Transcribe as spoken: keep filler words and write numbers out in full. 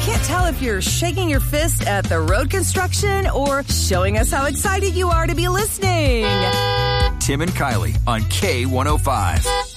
can't tell if you're shaking your fist at the road construction or showing us how excited you are to be listening. Tim and Kylie on K one oh five.